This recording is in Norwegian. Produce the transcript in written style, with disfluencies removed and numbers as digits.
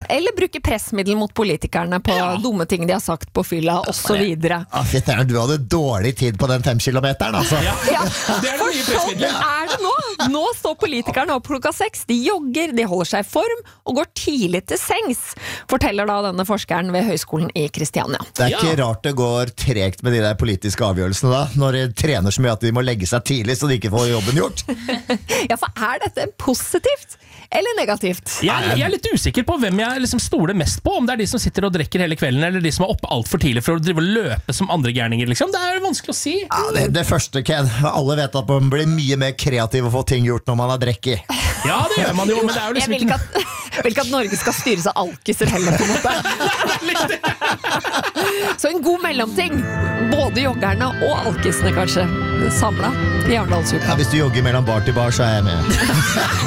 eller bruke pressmiddel mot politikerne på dumme ting de har sagt på fylla, og så videre. Du hadde dårlig tid på den 5 kilometeren, altså. Ja, det for sånn det nå. Nå står politikerne opp klokka 6, de jogger, de holder seg i form, og går tidlig til sengs, forteller da denne forskeren ved Høgskolen i Kristiania. Det ikke rart det går tregt med de der politiske avgjørelsene da, når de trener så mye at de må legge seg tidlig så de ikke får jobben gjort. Ja, for dette positivt eller negativt? Jeg litt usikker på hvem jeg liksom stoler mest på, om det de som sitter og drikker hele kvelden, eller de som oppe alt for tidlig for å drive og løpe som andre gærninger, liksom. Det vanskelig å si. Ja, det første, Ken. Alle vet at man blir mye mer kreativ og får ting gjort når man har drukket. Ja, det gjør man jo, men det jo liksom jeg vil ikke at Norge skal styres av alkiser heller, på en måte. Så en god mellomting. Både joggerne og alkisene, kanskje. Samlet i Arendalsuka. Ja, hvis du jogger mellom bar til bar, så jeg med.